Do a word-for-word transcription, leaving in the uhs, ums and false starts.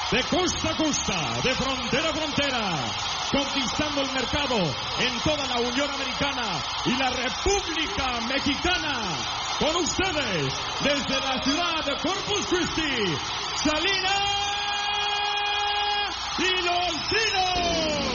de costa a costa, de frontera a frontera, conquistando el mercado en toda la Unión Americana y la República Mexicana. Con ustedes, desde la ciudad de Corpus Christi, Salina y los Dinos.